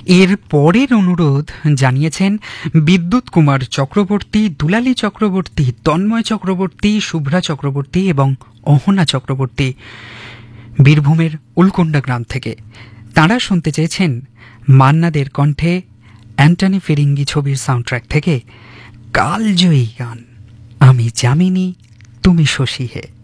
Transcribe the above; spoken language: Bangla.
এর পরের অনুরোধ জানিয়েছেন বিদ্যুৎ কুমার চক্রবর্তী, দুলালী চক্রবর্তী, তন্ময় চক্রবর্তী, শুভ্রা চক্রবর্তী এবং অহনা চক্রবর্তী বীরভূমের উলকোন্ডা গ্রাম থেকে। তাঁরা শুনতে চেয়েছেন মান্নাদের কণ্ঠে অ্যান্টনি ফিরিঙ্গি ছবির সাউন্ডট্র্যাক থেকে কালজয়ী গান আমি যামিনী তুমি শশী হে।